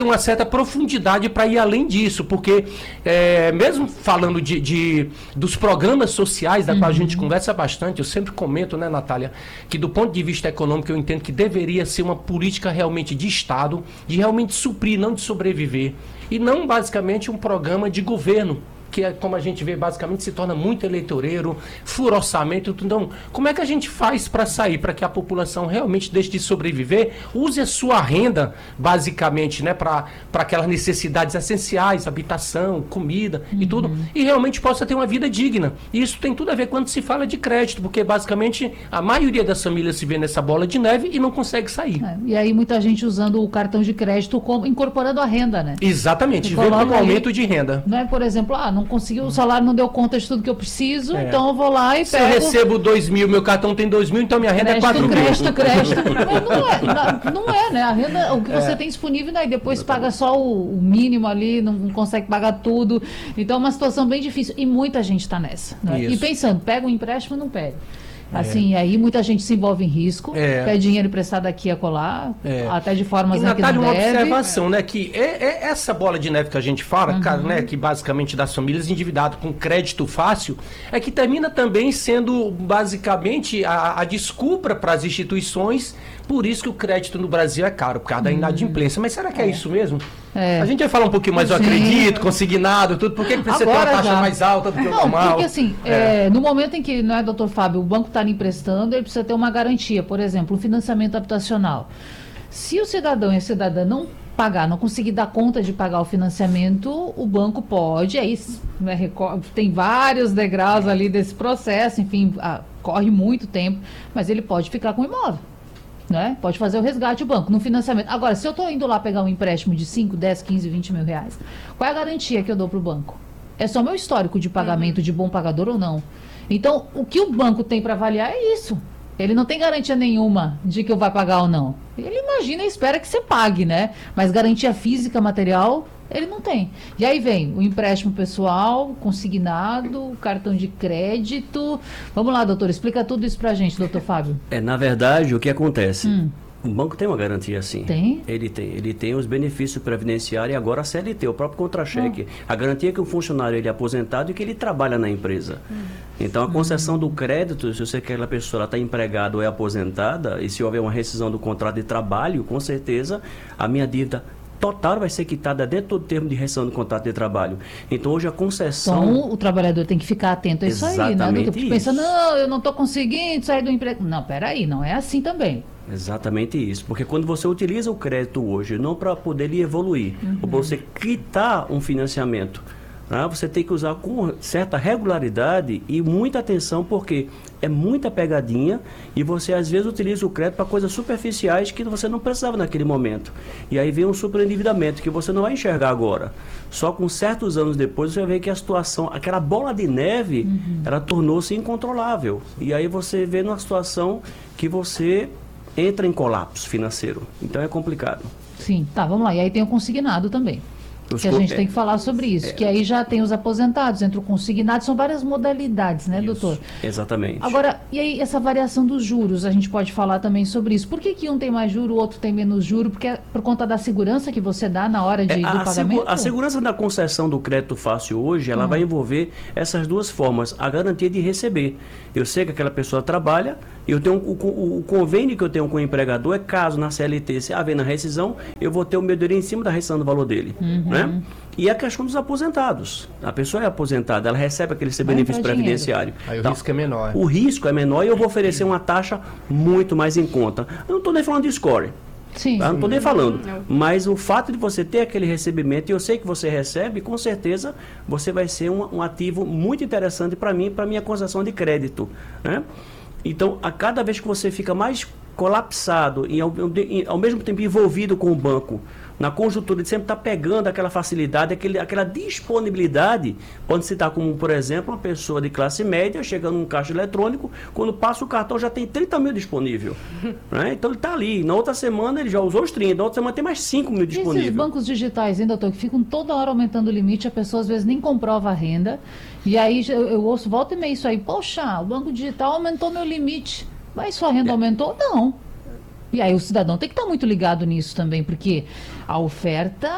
uma certa profundidade para ir além disso, porque mesmo falando dos programas sociais, da qual a gente conversa bastante, eu sempre comento, né, Natália, que do ponto de vista econômico eu entendo que deveria ser uma política realmente de Estado, de realmente suprir, não de sobreviver, e não basicamente um programa de governo, que é, como a gente vê, basicamente se torna muito eleitoreiro, fura orçamento. Então, como é que a gente faz para sair, para que a população realmente deixe de sobreviver, use a sua renda, basicamente, né, para aquelas necessidades essenciais, habitação, comida e tudo, e realmente possa ter uma vida digna. E isso tem tudo a ver quando se fala de crédito, porque basicamente a maioria das famílias se vê nessa bola de neve e não consegue sair. E aí muita gente usando o cartão de crédito incorporando a renda, né? Exatamente, vê como aumento de renda. Não é, por exemplo, não conseguiu, o salário não deu conta de tudo que eu preciso, então eu vou lá e Se pego... eu recebo 2.000, meu cartão tem 2.000, então minha renda é 4.000. Crédito. Mas não é, né? A renda, o que você tem disponível, né? E depois paga só o mínimo ali, não consegue pagar tudo. Então é uma situação bem difícil. E muita gente está nessa. Né? E pensando, pega um empréstimo ou não pega? Assim, aí muita gente se envolve em risco, pede dinheiro emprestado aqui e acolá, até de formas que não deve. Natália, uma observação, né, que essa bola de neve que a gente fala, cara, né, que basicamente das famílias endividadas com crédito fácil, é que termina também sendo basicamente a desculpa para as instituições, por isso que o crédito no Brasil é caro, por causa da inadimplência. Mas será que é isso mesmo? A gente vai falar um pouquinho mais, eu acredito, consignado, tudo. Por que precisa ter uma taxa mais alta do que o normal? Porque assim, no momento em que, não é, doutor Fábio, o banco está lhe emprestando, ele precisa ter uma garantia, por exemplo, um financiamento habitacional. Se o cidadão e a cidadã não pagar, não conseguir dar conta de pagar o financiamento, o banco pode, aí tem vários degraus ali desse processo, enfim, corre muito tempo, mas ele pode ficar com o imóvel. Né? Pode fazer o resgate do banco, no financiamento. Agora, se eu estou indo lá pegar um empréstimo de 5, 10, 15, 20 mil reais, qual é a garantia que eu dou para o banco? É só meu histórico de pagamento de bom pagador ou não? Então, o que o banco tem para avaliar é isso. Ele não tem garantia nenhuma de que eu vou pagar ou não. Ele imagina e espera que você pague, né? Mas garantia física, material, ele não tem. E aí vem o empréstimo pessoal, consignado, cartão de crédito. Vamos lá, doutor, explica tudo isso pra gente, doutor Fábio. Na verdade, o que acontece? O banco tem uma garantia, sim. Tem? Ele tem os benefícios previdenciários e agora a CLT, o próprio contra-cheque. A garantia é que o funcionário ele é aposentado e que ele trabalha na empresa. Então, a concessão do crédito, se você quer que aquela pessoa está empregada ou é aposentada, e se houver uma rescisão do contrato de trabalho, com certeza a minha dívida total vai ser quitada dentro do termo de rescisão do contrato de trabalho. Então, hoje a concessão... Então, o trabalhador tem que ficar atento a isso aí, né? Porque pensa, não, eu não estou conseguindo sair do emprego. Não, peraí, não é assim também. Exatamente isso. Porque quando você utiliza o crédito hoje, não para poder lhe evoluir, ou para você quitar um financiamento, você tem que usar com certa regularidade e muita atenção, porque é muita pegadinha e você às vezes utiliza o crédito para coisas superficiais que você não precisava naquele momento. E aí vem um superendividamento que você não vai enxergar agora. Só com certos anos depois você vai ver que a situação, aquela bola de neve, ela tornou-se incontrolável. E aí você vê numa situação que você entra em colapso financeiro. Então é complicado. Sim, tá, vamos lá. E aí tem o consignado também. Que a gente tem que falar sobre isso, que aí já tem os aposentados, entre o consignado, são várias modalidades, né, doutor? Exatamente. Agora, e aí essa variação dos juros, a gente pode falar também sobre isso. Por que um tem mais juro, o outro tem menos juro? Porque é por conta da segurança que você dá na hora do pagamento? A segurança da concessão do crédito fácil hoje, ela vai envolver essas duas formas, a garantia de receber. Eu sei que aquela pessoa trabalha, eu tenho o convênio que eu tenho com o empregador é caso na CLT, se haver na rescisão, eu vou ter o meu dinheiro em cima da rescisão do valor dele, né? E a questão dos aposentados. A pessoa é aposentada, ela recebe aquele seu benefício previdenciário. Aí o risco é menor. O risco é menor e eu vou oferecer uma taxa muito mais em conta. Eu não estou nem falando de score. Sim, não estou nem falando. Mas o fato de você ter aquele recebimento, e eu sei que você recebe, com certeza você vai ser um ativo muito interessante para mim, para minha concessão de crédito, né? Então, a cada vez que você fica mais colapsado e ao mesmo tempo envolvido com o banco, na conjuntura de sempre estar pegando aquela facilidade, aquela disponibilidade, pode citar como, por exemplo, uma pessoa de classe média chegando num caixa eletrônico, quando passa o cartão já tem 30 mil disponível. Né? Então ele está ali, na outra semana ele já usou os 30, na outra semana tem mais 5 mil disponíveis. Esses bancos digitais, hein, doutor, que ficam toda hora aumentando o limite, a pessoa às vezes nem comprova a renda, e aí eu ouço, volta e meia isso aí, poxa, o banco digital aumentou meu limite, mas sua renda aumentou? Não. E aí o cidadão tem que estar muito ligado nisso também, porque a oferta